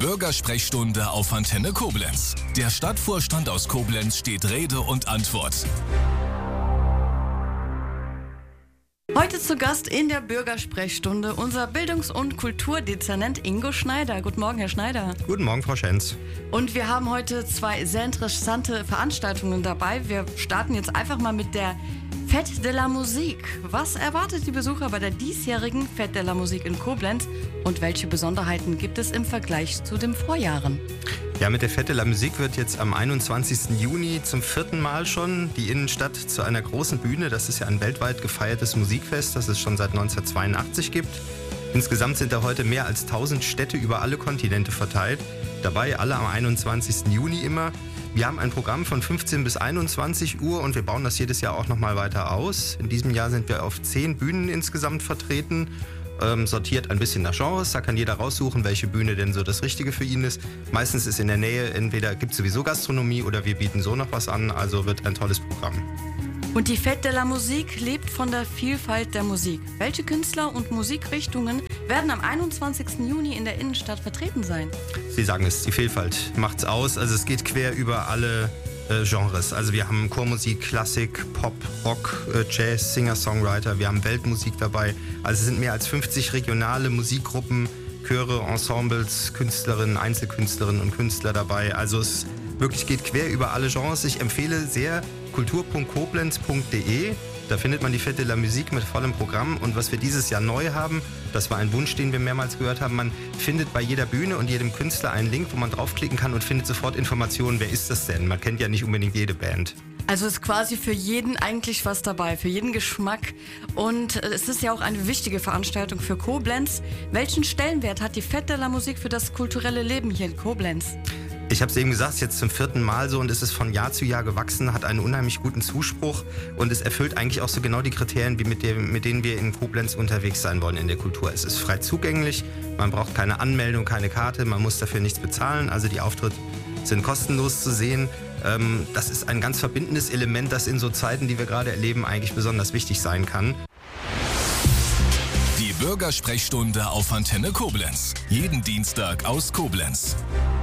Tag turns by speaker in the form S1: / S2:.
S1: Bürgersprechstunde auf Antenne Koblenz. Der Stadtvorstand aus Koblenz steht Rede und Antwort.
S2: Heute zu Gast in der Bürgersprechstunde unser Bildungs- und Kulturdezernent Ingo Schneider. Guten Morgen, Herr Schneider.
S3: Guten Morgen, Frau Schenz.
S2: Und wir haben heute zwei sehr interessante Veranstaltungen dabei. Wir starten jetzt einfach mal mit der Fête de la Musique. Was erwartet die Besucher bei der diesjährigen Fête de la Musique in Koblenz und welche Besonderheiten gibt es im Vergleich zu den Vorjahren?
S3: Ja, mit der Fête de la Musique wird jetzt am 21. Juni zum 4. Mal schon die Innenstadt zu einer großen Bühne. Das ist ja ein weltweit gefeiertes Musikfest, das es schon seit 1982 gibt. Insgesamt sind da heute mehr als 1000 Städte über alle Kontinente verteilt. Dabei alle am 21. Juni immer. Wir haben ein Programm von 15 bis 21 Uhr und wir bauen das jedes Jahr auch nochmal weiter aus. In diesem Jahr sind wir auf 10 Bühnen insgesamt vertreten. Sortiert ein bisschen nach Genres, da kann jeder raussuchen, welche Bühne denn so das Richtige für ihn ist. Meistens ist in der Nähe, entweder gibt es sowieso Gastronomie oder wir bieten so noch was an, also wird ein tolles Programm.
S2: Und die Fête de la Musique lebt von der Vielfalt der Musik. Welche Künstler und Musikrichtungen werden am 21. Juni in der Innenstadt vertreten sein?
S3: Sie sagen es, die Vielfalt macht's aus, also es geht quer über alle Genres. Also wir haben Chormusik, Klassik, Pop, Rock, Jazz, Singer-Songwriter, wir haben Weltmusik dabei. Also es sind mehr als 50 regionale Musikgruppen, Chöre, Ensembles, Künstlerinnen, Einzelkünstlerinnen und Künstler dabei. Also es wirklich geht quer über alle Genres. Ich empfehle sehr kultur.koblenz.de. Da findet man die Fête de la Musique mit vollem Programm. Und was wir dieses Jahr neu haben, das war ein Wunsch, den wir mehrmals gehört haben, man findet bei jeder Bühne und jedem Künstler einen Link, wo man draufklicken kann und findet sofort Informationen, wer ist das denn? Man kennt ja nicht unbedingt jede Band.
S2: Also ist quasi für jeden eigentlich was dabei, für jeden Geschmack. Und es ist ja auch eine wichtige Veranstaltung für Koblenz. Welchen Stellenwert hat die Fête de la Musique für das kulturelle Leben hier in Koblenz?
S3: Ich habe es eben gesagt, es ist jetzt zum 4. Mal so und es ist von Jahr zu Jahr gewachsen, hat einen unheimlich guten Zuspruch und es erfüllt eigentlich auch so genau die Kriterien, wie mit denen wir in Koblenz unterwegs sein wollen in der Kultur. Es ist frei zugänglich, man braucht keine Anmeldung, keine Karte, man muss dafür nichts bezahlen, also die Auftritte sind kostenlos zu sehen. Das ist ein ganz verbindendes Element, das in so Zeiten, die wir gerade erleben, eigentlich besonders wichtig sein kann.
S1: Die Bürgersprechstunde auf Antenne Koblenz. Jeden Dienstag aus Koblenz.